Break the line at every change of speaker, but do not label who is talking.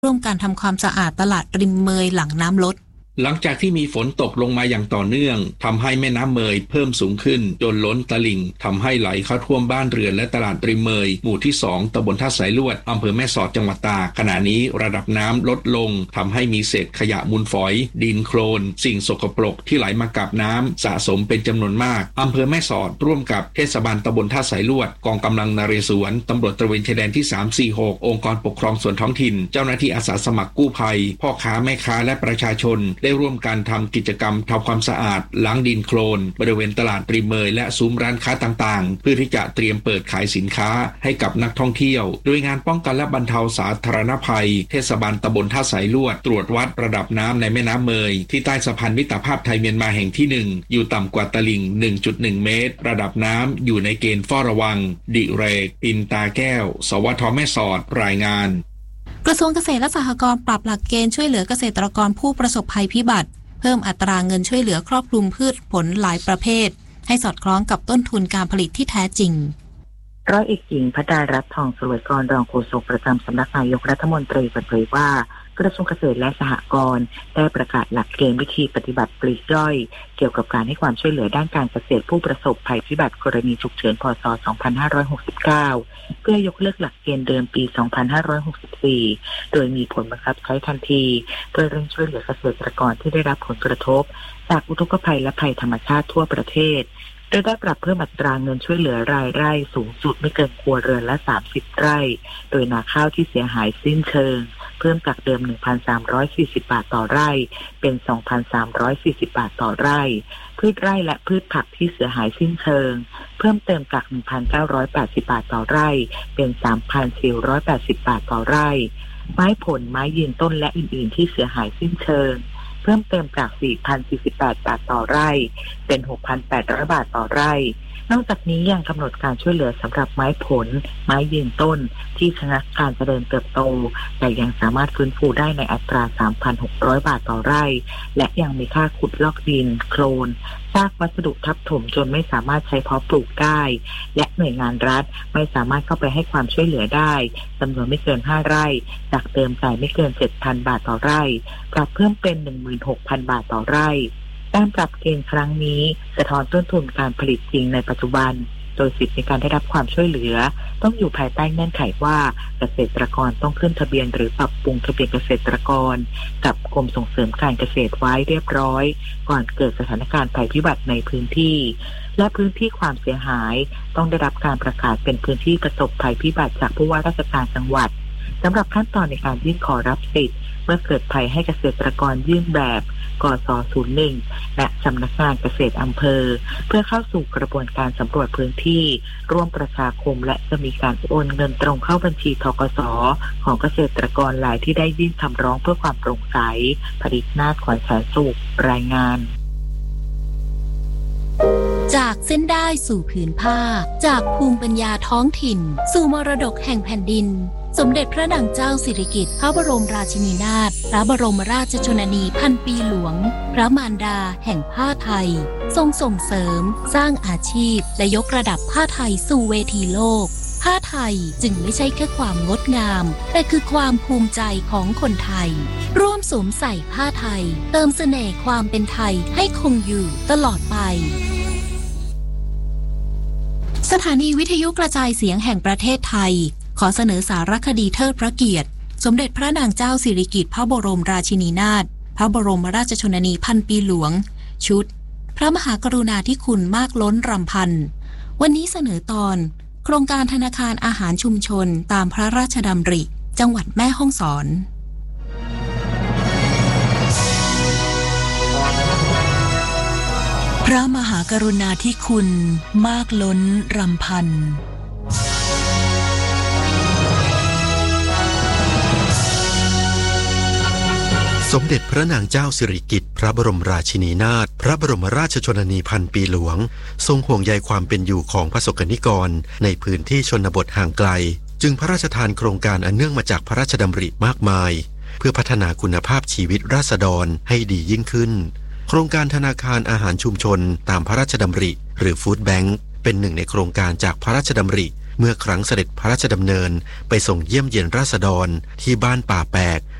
ร่วมการทำความสะอาดตลาดริมเมยหลังน้ำลด
หลังจากที่มีฝนตกลงมาอย่างต่อเนื่องทำให้แม่น้ำเมยเพิ่มสูงขึ้นจนล้นตลิ่งทำให้ไหลเข้าท่วมบ้านเรือนและตลาดริมเมยหมู่ที่2ตำบลท่าสายลวดอำเภอแม่สอดจังหวัดตากขณะนี้ระดับน้ำลดลงทำให้มีเศษขยะมูลฝอยดินโคลนสิ่งสกปรกที่ไหลมากับน้ำสะสมเป็นจำนวนมากอำเภอแม่สอดร่วมกับเทศบาลตำบลท่าสายลวดกองกำลังนเรศวรตำรวจตระเวนชายแดนที่346องค์กรปกครองส่วนท้องถิ่นเจ้าหน้าที่อาสาสมัครกู้ภัยพ่อค้าแม่ค้าและประชาชนได้ร่วมกันทำกิจกรรมทำความสะอาดล้างดินโคลนบริเวณตลาดริมเมยและซุ้มร้านค้าต่างๆเพื่อที่จะเตรียมเปิดขายสินค้าให้กับนักท่องเที่ยวโดยงานป้องกันและบรรเทาสาธารณภัยเทศบาลตำบลท่าสายลวดตรวจวัดระดับน้ำในแม่น้ำเมยที่ใต้สะพานมิตรภาพไทยเมียนมาแห่งที่1อยู่ต่ำกว่าตลิ่ง 1.1 เมตรระดับน้ำอยู่ในเกณฑ์เฝ้าระวังดิเรกปินตาแก้วสวทแม่สอดรายงาน
กระทรวงเกษตรและสหกรณ์ปรับหลักเกณฑ์ช่วยเหลือเกษตรกรผู้ประสบภัยพิบัติเพิ่มอัตราเงินช่วยเหลือครอบคลุมพืชผลหลายประเภทให้สอดคล้องกับต้นทุนการผลิตที่แท้จริง
ร้อยเอกหญิงพดารัตน์ทองสลวยกรรองโฆษกประจำสำนักนายกรัฐมนตรีเปิดเผยว่ากระทรวงเกษตรและสหกรณ์ได้ประกาศหลักเกณฑ์วิธีปฏิบัติปลีกย่อยเกี่ยวกับการให้ความช่วยเหลือด้านการเกษตรผู้ประสบภัยพิบัติกรณีฉุกเฉินพ.ศ. 2569เพื่อยกเลิกหลักเกณฑ์เดิมปี 2564โดยมีผลบังคับใช้ทันทีเพื่อเร่งช่วยเหลือเกษตรกรที่ได้รับผลกระทบจากอุทกภัยและภัยธรรมชาติทั่วประเทศโดยได้ปรับเพิ่มอัตราเงินช่วยเหลือรายไร่สูงสุดไม่เกินครัวเรือนละ30ไร่โดยนาข้าวที่เสียหายสิ้นเชิงเพิ่มจากเดิม 1,340 บาทต่อไร่เป็น 2,340 บาทต่อไร่พืชไร่และพืชผักที่เสียหายสิ้นเชิงเพิ่มเติมจาก 1,980 บาทต่อไร่เป็น 3,480 บาทต่อไร่ไม้ผลไม้ยืนต้นและอื่นๆที่เสียหายสิ้นเชิงเพิ่มเติมจาก 4,048 บาทต่อไร่เป็น 6,800 บาทต่อไร่นอกจากนี้ยังกำหนดการช่วยเหลือสำหรับไม้ผลไม้ยืนต้นที่ชะงักการเจริญเติบโตแต่ยังสามารถฟื้นฟูได้ในอัตรา 3,600 บาทต่อไร่และยังมีค่าขุดลอกดินโคลนซากวัสดุทับถมจนไม่สามารถใช้เพาะปลูกได้และหน่วยงานรัฐไม่สามารถเข้าไปให้ความช่วยเหลือได้จำนวนไม่เกิน5ไร่จากเดิมจ่ายไม่เกิน 7,000 บาทต่อไร่ปรับเพิ่มเป็น 16,000 บาทต่อไร่การปรับเกณฑ์ครั้งนี้สะท้อนต้นทุนการผลิตจริงในปัจจุบันโดยสิทธิในการได้รับความช่วยเหลือต้องอยู่ภายใต้เงื่อนไขว่าเกษตรกรต้องขึ้นทะเบียนหรือปรับปรุงทะเบียนเกษตรกรกับกรมส่งเสริมการเกษตรไว้เรียบร้อยก่อนเกิดสถานการณ์ภัยพิบัติในพื้นที่และพื้นที่ความเสียหายต้องได้รับการประกาศเป็นพื้นที่ประสบภัยพิบัติจากผู้ว่าราชการจังหวัดสำหรับขั้นตอนในการยื่นขอรับสิทธิ์เมื่อเกิดภัยให้เกษตรกรยื่นแบบกส01และสำนักงานเกษตรอำเภอเพื่อเข้าสู่กระบวนการสำรวจพื้นที่ร่วมประชาคมและจะมีการโอนเงินตรงเข้าบัญชีธกส.ของเกษตรกรรายที่ได้ยื่นคำร้องเพื่อความโปร่งใสผลิตนาฏขวัญแสนสุขรายงาน
จากเส้นได้สู่ผืนผ้าจากภูมิปัญญาท้องถิ่นสู่มรดกแห่งแผ่นดินสมเด็จพระนางเจ้าสิริกิติ์พระบรมราชินีนาถพระบรมราชชนนีพันปีหลวงพระมารดาแห่งผ้าไทยทรงส่งเสริมสร้างอาชีพและยกระดับผ้าไทยสู่เวทีโลกผ้าไทยจึงไม่ใช่แค่ความงดงามแต่คือความภูมิใจของคนไทยร่วมสวมใส่ผ้าไทยเติมเสน่ห์ความเป็นไทยให้คงอยู่ตลอดไปสถานีวิทยุกระจายเสียงแห่งประเทศไทยขอเสนอสารคดีเทิดพระเกียรติสมเด็จพระนางเจ้าสิริกิติ์พระบรมราชินีนาถพระบรมราชชนนีพันปีหลวงชุดพระมหากรุณาธิคุณมากล้นรำพันวันนี้เสนอตอนโครงการธนาคารอาหารชุมชนตามพระราชดำริจังหวัดแม่ฮ่องสอน
พระมหากรุณาธิคุณมากล้นรำพัน
สมเด็จพระนางเจ้าสิริกิติ์พระบรมราชินีนาถพระบรมราชชนนีพันปีหลวงทรงห่วงใยความเป็นอยู่ของพระสกนิกรในพื้นที่ชนบทห่างไกลจึงพระราชทานโครงการอันเนื่องมาจากพระราชดำริมากมายเพื่อพัฒนาคุณภาพชีวิตราษฎรให้ดียิ่งขึ้นโครงการธนาคารอาหารชุมชนตามพระราชดำริหรือฟู้ดแบงค์เป็นหนึ่งในโครงการจากพระราชดำริเมื่อครั้งเสด็จพระราชดำเนินไปส่งเยี่ยมเยียนราษฎรที่บ้านป่าแปก